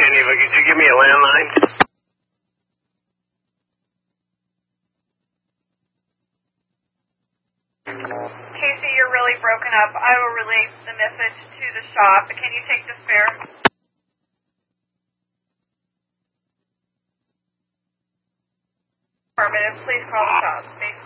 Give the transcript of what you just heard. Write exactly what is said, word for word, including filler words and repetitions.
Eva. Could you give me a landline? Casey, you're really broken up. I will relay the message to the shop. Can you take the spare? Affirmative. Please call the shop. Thank you.